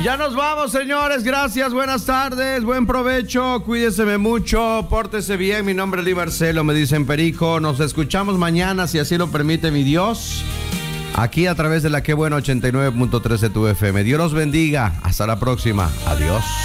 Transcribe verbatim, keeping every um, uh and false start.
Ya nos vamos, señores. Gracias, buenas tardes, buen provecho. Cuídeseme mucho, pórtese bien. Mi nombre es Lee Marcelo, me dicen Perico. Nos escuchamos mañana, si así lo permite mi Dios. Aquí a través de la Que Bueno ochenta y nueve punto tres de tu F M. Dios los bendiga. Hasta la próxima. Adiós.